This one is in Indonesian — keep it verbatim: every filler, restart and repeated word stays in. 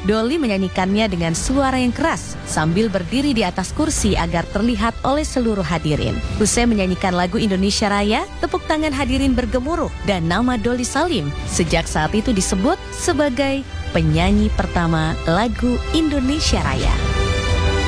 Dolly menyanyikannya dengan suara yang keras sambil berdiri di atas kursi agar terlihat oleh seluruh hadirin. Usai menyanyikan lagu Indonesia Raya, tepuk tangan hadirin bergemuruh dan nama Dolly Salim sejak saat itu disebut sebagai penyanyi pertama lagu Indonesia Raya.